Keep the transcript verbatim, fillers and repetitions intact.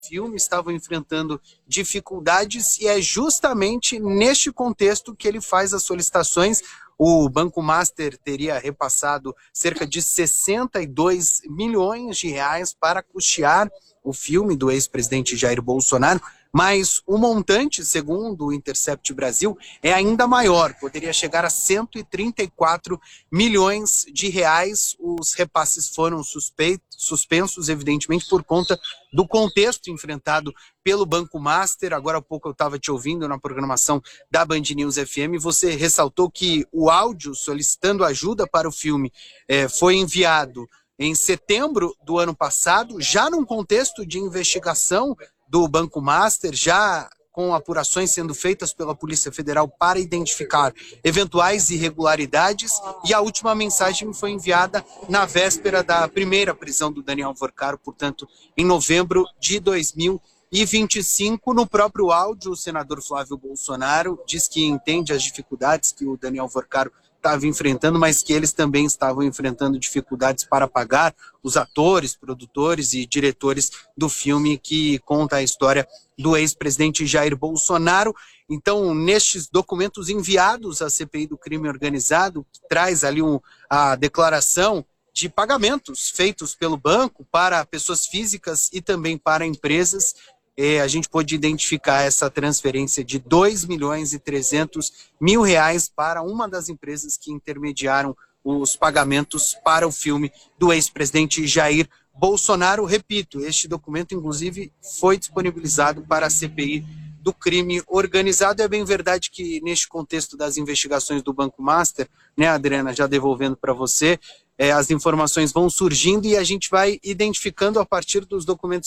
filme estavam enfrentando dificuldades e é justamente neste contexto que ele faz as solicitações. O Banco Master teria repassado cerca de sessenta e dois milhões de reais para custear o filme do ex-presidente Jair Bolsonaro, mas o montante, segundo o Intercept Brasil, é ainda maior, poderia chegar a cento e trinta e quatro milhões de reais. Os repasses foram suspeitos, suspensos, evidentemente, por conta do contexto enfrentado pelo Banco Master. Agora há pouco eu estava te ouvindo na programação da Band News F M, você ressaltou que o áudio solicitando ajuda para o filme eh, foi enviado em setembro do ano passado, já num contexto de investigação do Banco Master, já com apurações sendo feitas pela Polícia Federal para identificar eventuais irregularidades, e a última mensagem foi enviada na véspera da primeira prisão do Daniel Vorcaro, portanto, em novembro de dois mil e vinte e cinco. No próprio áudio, o senador Flávio Bolsonaro diz que entende as dificuldades que o Daniel Vorcaro estava enfrentando, mas que eles também estavam enfrentando dificuldades para pagar os atores, produtores e diretores do filme que conta a história do ex-presidente Jair Bolsonaro. Então, nestes documentos enviados à C P I do crime organizado, que traz ali um, a declaração de pagamentos feitos pelo banco para pessoas físicas e também para empresas, a gente pôde identificar essa transferência de dois milhões e trezentos mil reais para uma das empresas que intermediaram os pagamentos para o filme do ex-presidente Jair Bolsonaro. Repito, este documento, inclusive, foi disponibilizado para a C P I do crime organizado. É bem verdade que, neste contexto das investigações do Banco Master, né, Adriana, já devolvendo para você, é, as informações vão surgindo e a gente vai identificando a partir dos documentos